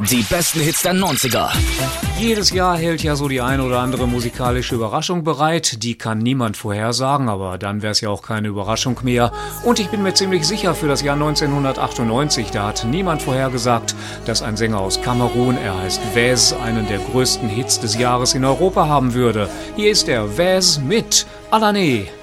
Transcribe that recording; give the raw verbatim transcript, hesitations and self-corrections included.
Die besten Hits der neunziger. Jedes Jahr hält ja so die ein oder andere musikalische Überraschung bereit. Die kann niemand vorhersagen, aber dann wäre es ja auch keine Überraschung mehr. Und ich bin mir ziemlich sicher, für das Jahr neunzehnhundertachtundneunzig, da hat niemand vorhergesagt, dass ein Sänger aus Kamerun, er heißt Wes, einen der größten Hits des Jahres in Europa haben würde. Hier ist er, Wes mit Alané.